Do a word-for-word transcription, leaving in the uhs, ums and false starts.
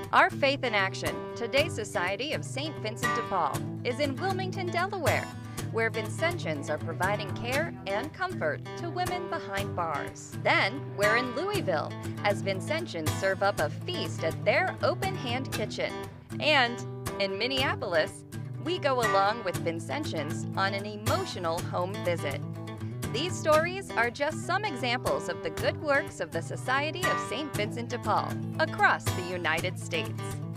Our Faith in Action, today's Society of Saint Vincent de Paul, is in Wilmington, Delaware, where Vincentians are providing care and comfort to women behind bars. Then, we're in Louisville, as Vincentians serve up a feast at their open-hand kitchen. And in Minneapolis, we go along with Vincentians on an emotional home visit. These stories are just some examples of the good works of the Society of Saint Vincent de Paul across the United States.